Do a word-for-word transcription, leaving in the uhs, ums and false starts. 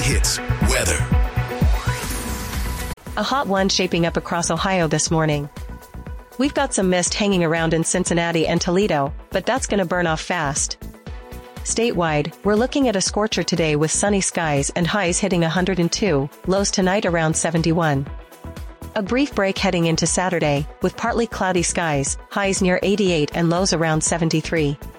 Hits weather. A hot one shaping up across Ohio this morning. We've got some mist hanging around in Cincinnati and Toledo, but that's gonna burn off fast. Statewide, we're looking at a scorcher today with sunny skies and highs hitting one hundred two, lows tonight around seventy-one. A brief break heading into Saturday, with partly cloudy skies, highs near eighty-eight and lows around seventy-three.